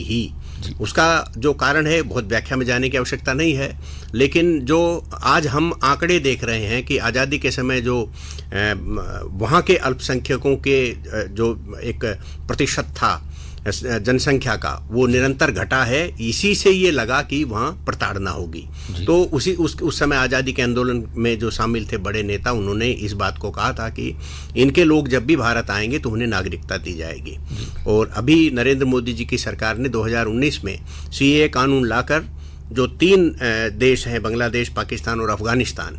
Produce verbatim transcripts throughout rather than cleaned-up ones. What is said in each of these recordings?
ही। उसका जो कारण है बहुत व्याख्या में जाने की आवश्यकता नहीं है, लेकिन जो आज हम आंकड़े देख रहे हैं कि आज़ादी के समय जो वहाँ के अल्पसंख्यकों के जो एक प्रतिशत था जनसंख्या का, वो निरंतर घटा है। इसी से ये लगा कि वहाँ प्रताड़ना होगी। तो उसी उस उस समय आज़ादी के आंदोलन में जो शामिल थे बड़े नेता, उन्होंने इस बात को कहा था कि इनके लोग जब भी भारत आएंगे तो उन्हें नागरिकता दी जाएगी। और अभी नरेंद्र मोदी जी की सरकार ने दो हज़ार उन्नीस में सीएए कानून लाकर जो तीन देश हैं, बांग्लादेश, पाकिस्तान और अफगानिस्तान,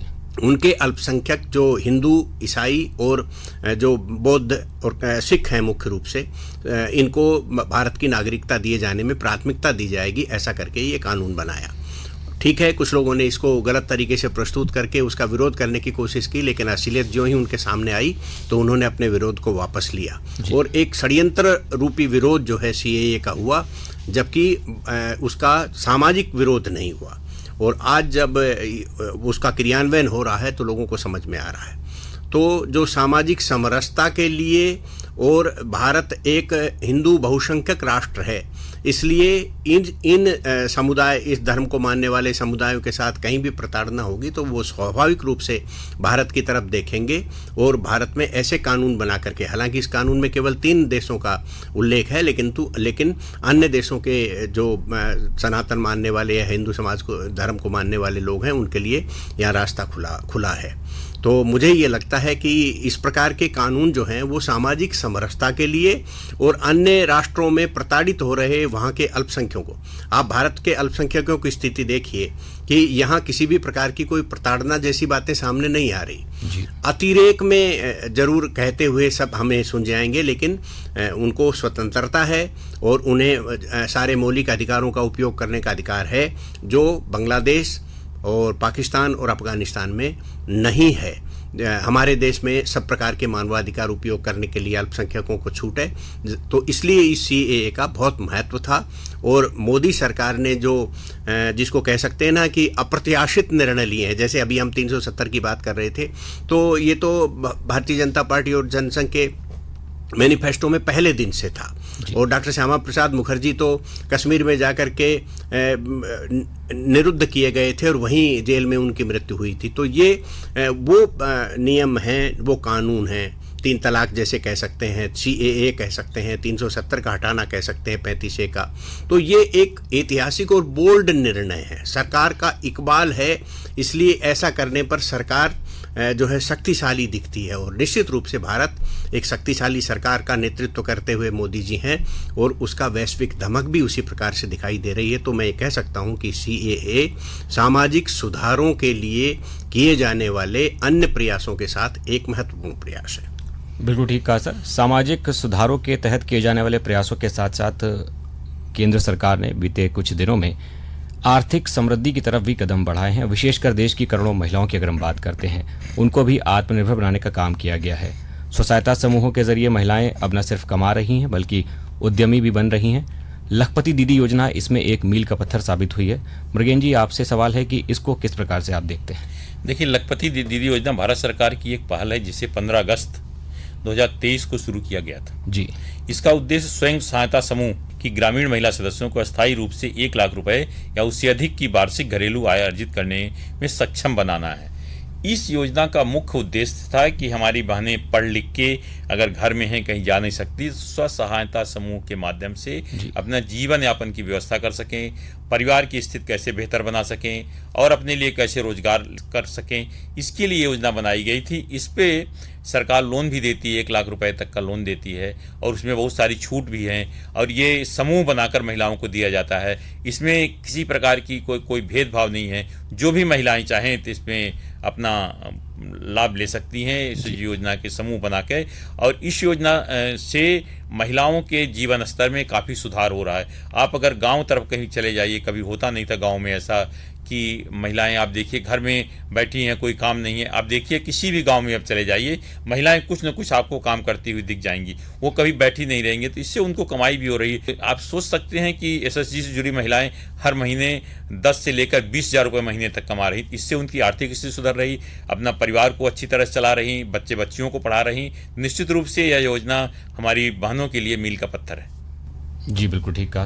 उनके अल्पसंख्यक जो हिंदू, ईसाई और जो बौद्ध और सिख हैं मुख्य रूप से, इनको भारत की नागरिकता दिए जाने में प्राथमिकता दी जाएगी, ऐसा करके ये कानून बनाया। ठीक है, कुछ लोगों ने इसको गलत तरीके से प्रस्तुत करके उसका विरोध करने की कोशिश की, लेकिन असलियत जो ही उनके सामने आई तो उन्होंने अपने विरोध को वापस लिया और एक षड्यंत्र रूपी विरोध जो है सीएए का हुआ, जबकि उसका सामाजिक विरोध नहीं हुआ। और आज जब उसका क्रियान्वयन हो रहा है तो लोगों को समझ में आ रहा है। तो जो सामाजिक समरसता के लिए, और भारत एक हिंदू बहुसंख्यक राष्ट्र है, इसलिए इन इन समुदाय, इस धर्म को मानने वाले समुदायों के साथ कहीं भी प्रताड़ना होगी तो वो स्वाभाविक रूप से भारत की तरफ देखेंगे और भारत में ऐसे कानून बना करके, हालांकि इस कानून में केवल तीन देशों का उल्लेख है, लेकिन तो लेकिन अन्य देशों के जो सनातन मानने वाले या हिंदू समाज को, धर्म को मानने वाले लोग हैं, उनके लिए यहाँ रास्ता खुला खुला है। तो मुझे ये लगता है कि इस प्रकार के कानून जो हैं वो सामाजिक समरसता के लिए और अन्य राष्ट्रों में प्रताड़ित हो रहे वहाँ के अल्पसंख्यकों को, आप भारत के अल्पसंख्यकों की स्थिति देखिए कि यहाँ किसी भी प्रकार की कोई प्रताड़ना जैसी बातें सामने नहीं आ रही। अतिरेक में जरूर कहते हुए सब हमें सुन जाएंगे, लेकिन उनको स्वतंत्रता है और उन्हें सारे मौलिक अधिकारों का उपयोग करने का अधिकार है, जो बांग्लादेश और पाकिस्तान और अफगानिस्तान में नहीं है। हमारे देश में सब प्रकार के मानवाधिकार उपयोग करने के लिए अल्पसंख्यकों को छूट है। तो इसलिए इस सीएए का बहुत महत्व था और मोदी सरकार ने जो जिसको कह सकते हैं ना कि अप्रत्याशित निर्णय लिए हैं, जैसे अभी हम तीन सौ सत्तर की बात कर रहे थे, तो ये तो भारतीय जनता पार्टी और जनसंघ के मैनिफेस्टो में पहले दिन से था। और डॉक्टर श्यामा प्रसाद मुखर्जी तो कश्मीर में जाकर के निरुद्ध किए गए थे और वहीं जेल में उनकी मृत्यु हुई थी। तो ये वो नियम हैं, वो कानून हैं, तीन तलाक जैसे कह सकते हैं, सीएए कह सकते हैं, तीन सौ सत्तर का हटाना कह सकते हैं, पैंतीस ए का। तो ये एक ऐतिहासिक और बोल्ड निर्णय है, सरकार का इकबाल है, इसलिए ऐसा करने पर सरकार जो है शक्तिशाली दिखती है। और निश्चित रूप से भारत एक शक्तिशाली सरकार का नेतृत्व करते हुए मोदी जी हैं और उसका वैश्विक धमक भी उसी प्रकार से दिखाई दे रही है। तो मैं ये कह सकता हूं कि सीएए सामाजिक सुधारों के लिए किए जाने वाले अन्य प्रयासों के साथ एक महत्वपूर्ण प्रयास है। बिल्कुल ठीक कहा सर। सामाजिक सुधारों के तहत किए जाने वाले प्रयासों के साथ साथ केंद्र सरकार ने बीते कुछ दिनों में आर्थिक समृद्धि की तरफ भी कदम बढ़ाए हैं। विशेषकर देश की करोड़ों महिलाओं की अगर हम बात करते हैं, उनको भी आत्मनिर्भर बनाने का काम किया गया है। स्व सहायता समूहों के जरिए महिलाएं अब न सिर्फ कमा रही हैं बल्कि उद्यमी भी बन रही हैं। लखपति दीदी योजना इसमें एक मील का पत्थर साबित हुई है। मृगेन जी, आपसे सवाल है कि इसको किस प्रकार से आप देखते हैं? देखिए, लखपति दीदी योजना भारत सरकार की एक पहल है जिसे पंद्रह अगस्त दो हज़ार तेईस को शुरू किया गया था जी। इसका उद्देश्य स्वयं सहायता समूह की ग्रामीण महिला सदस्यों को अस्थायी रूप से एक लाख रुपए या उससे अधिक की वार्षिक घरेलू आय अर्जित करने में सक्षम बनाना है। इस योजना का मुख्य उद्देश्य था कि हमारी बहनें पढ़ लिख के अगर घर में हैं, कहीं जा नहीं सकती, स्व सहायता समूह के माध्यम से अपना जीवन यापन की व्यवस्था कर सकें, परिवार की स्थिति कैसे बेहतर बना सकें और अपने लिए कैसे रोजगार कर सकें, इसके लिए योजना बनाई गई थी। इस पे सरकार लोन भी देती है, एक लाख रुपए तक का लोन देती है और उसमें बहुत सारी छूट भी हैं और ये समूह बनाकर महिलाओं को दिया जाता है। इसमें किसी प्रकार की कोई कोई भेदभाव नहीं है, जो भी महिलाएं चाहें तो इसमें अपना लाभ ले सकती हैं इस योजना के समूह बना के। और इस योजना से महिलाओं के जीवन स्तर में काफ़ी सुधार हो रहा है। आप अगर गांव तरफ कहीं चले जाइए, कभी होता नहीं था गांव में ऐसा कि महिलाएं आप देखिए घर में बैठी हैं, कोई काम नहीं है। आप देखिए किसी भी गांव में आप चले जाइए, महिलाएं कुछ न कुछ आपको काम करती हुई दिख जाएंगी, वो कभी बैठी नहीं रहेंगी। तो इससे उनको कमाई भी हो रही है। आप सोच सकते हैं कि एसएसजी से जुड़ी महिलाएं हर महीने दस से लेकर बीस हजार रुपये महीने तक कमा रही। इससे उनकी आर्थिक स्थिति सुधर रही, अपना परिवार को अच्छी तरह चला रही, बच्चे बच्चियों को पढ़ा रही। निश्चित रूप से यह योजना हमारी बहनों के लिए मील का पत्थर है। जी बिल्कुल ठीक कहा।